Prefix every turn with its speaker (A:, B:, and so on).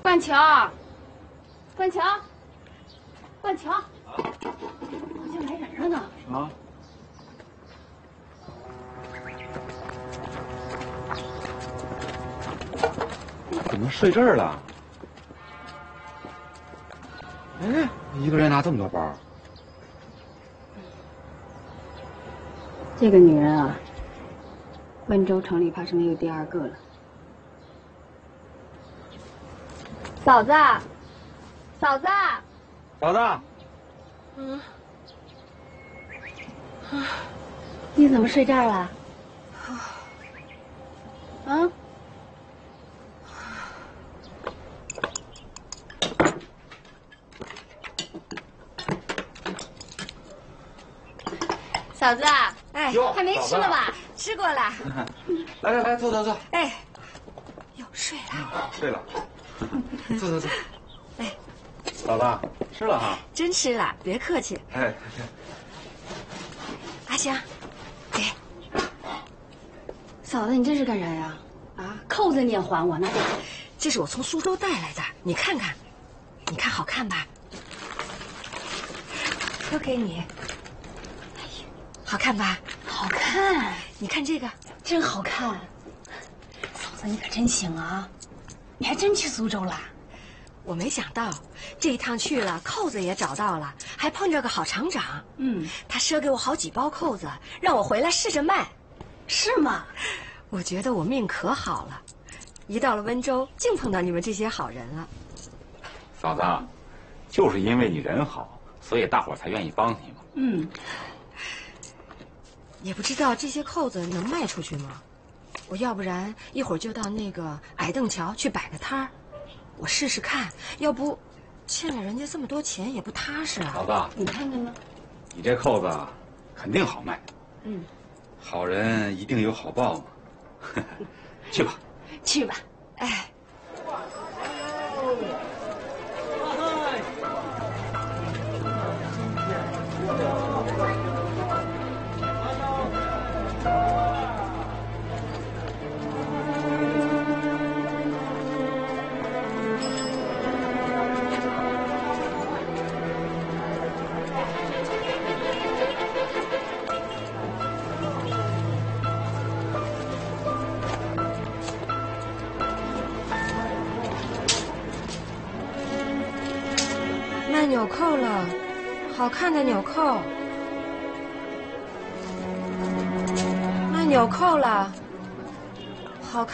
A: 冠桥，冠桥，冠桥，好像来人了呢。
B: 啊？怎么睡这儿了？哎，一个人拿这么多包？
A: 这个女人啊，温州城里怕是没有第二个了。嫂子，嫂子，
B: 嫂子，
A: 你怎么睡这儿了？啊？嫂子，哎，还没吃呢吧？吃过了。
B: 来，坐。
A: 哎，哟，睡了。
B: 睡了。坐。哎，嫂子，吃了哈？
C: 真吃了，别客气。
B: 哎，
C: 阿香，给。
A: 嫂子，你这是干啥呀？啊，扣子你也还我呢？
C: 这是我从苏州带来的，你看看，你看好看吧？都给你。好看吧？
A: 好看，
C: 你看这个，
A: 真好看。嫂子，你可真行啊！你还真去苏州了？
C: 我没想到，这一趟去了，扣子也找到了，还碰着个好厂长。他赊给我好几包扣子，让我回来试着卖。
A: 是吗？
C: 我觉得我命可好了，一到了温州，竟碰到你们这些好人了。
B: 嫂子，就是因为你人好，所以大伙才愿意帮你嘛。
C: 也不知道这些扣子能卖出去吗？我要不然一会儿就到那个矮凳桥去摆个摊儿，我试试看。要不，欠了人家这么多钱也不踏实啊。
B: 嫂子，
A: 你看看呢？
B: 你这扣子肯定好卖。好人一定有好报嘛。去吧，
A: 去吧。
C: 哎。卖纽扣了，好看的纽扣，卖纽扣了。